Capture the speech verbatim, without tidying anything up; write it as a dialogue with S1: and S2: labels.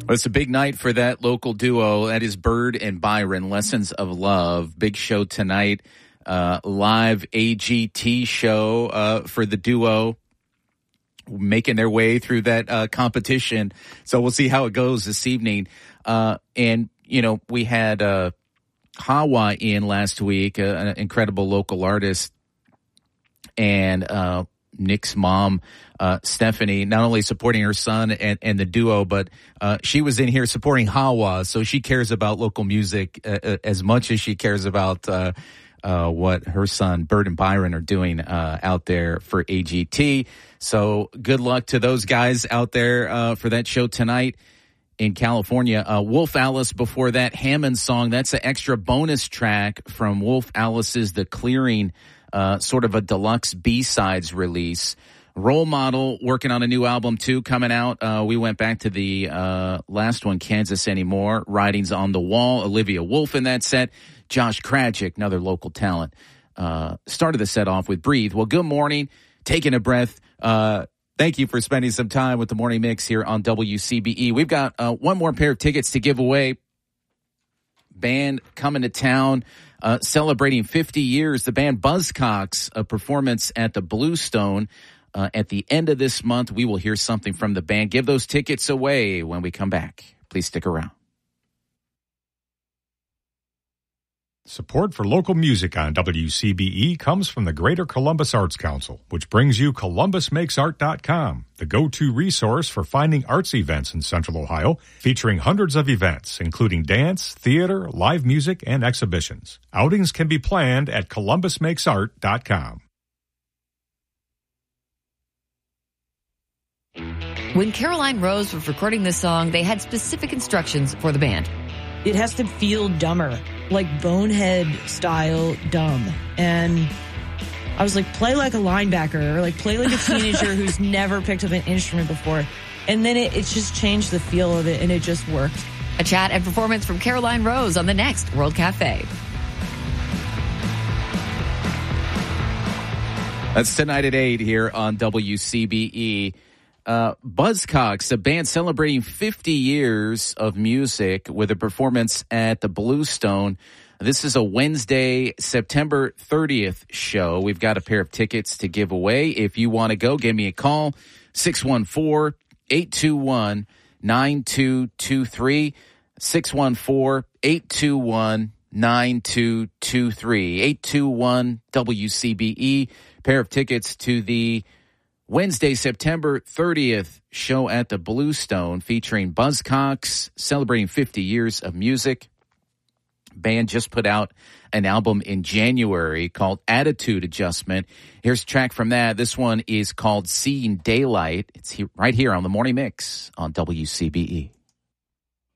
S1: Well, it's a big night for that local duo. That is Bird and Byron, Lessons of Love. Big show tonight. Uh, live A G T show uh, for the duo, making their way through that uh, competition. So we'll see how it goes this evening. Uh, and, you know, we had uh, Hawa in last week, uh, an incredible local artist. And uh, Nick's mom, uh, Stephanie, not only supporting her son and, and the duo, but uh, she was in here supporting Hawa. So she cares about local music uh, as much as she cares about uh Uh, what her son, Bird and Byron, are doing uh, out there for A G T. So good luck to those guys out there uh, for that show tonight in California. Uh, Wolf Alice before that, Hammond song. That's an extra bonus track from Wolf Alice's The Clearing, uh, sort of a deluxe B-sides release. Role Model working on a new album, too, coming out. Uh, we went back to the uh, last one, Kansas Anymore, Writings on the Wall, Olivia Wolf in that set. Josh Krajic, another local talent, uh, started the set off with Breathe. Well, good morning. Taking a breath. Uh, thank you for spending some time with the Morning Mix here on W C B E. We've got uh, one more pair of tickets to give away. Band coming to town, uh, celebrating fifty years. The band Buzzcocks, a performance at the Bluestone. Uh, at the end of this month, we will hear something from the band. Give those tickets away when we come back. Please stick around.
S2: Support for local music on W C B E comes from the Greater Columbus Arts Council, which brings you Columbus Makes Art dot com, the go-to resource for finding arts events in Central Ohio, featuring hundreds of events, including dance, theater, live music, and exhibitions. Outings can be planned at Columbus Makes Art dot com.
S3: When Caroline Rose was recording this song, they had specific instructions for the band.
S4: It has to feel dumber, like Bonehead style dumb. And I was like, play like a linebacker, or like play like a teenager who's never picked up an instrument before. And then it, it just changed the feel of it, and it just worked.
S3: A chat and performance from Caroline Rose on the next World Cafe.
S1: That's tonight at eight here on W C B E. Uh, Buzzcocks, a band celebrating fifty years of music with a performance at the Bluestone. This is a Wednesday, September thirtieth show. We've got a pair of tickets to give away. If you want to go, give me a call, six one four, eight two one, nine two two three, six one four, eight two one, nine two two three, eight two one W C B E. Pair of tickets to the Wednesday, September thirtieth show at the Bluestone featuring Buzzcocks, celebrating fifty years of music. Band just put out an album in January called Attitude Adjustment. Here's a track from that. This one is called Seeing Daylight. It's here, right here on the Morning Mix on W C B E.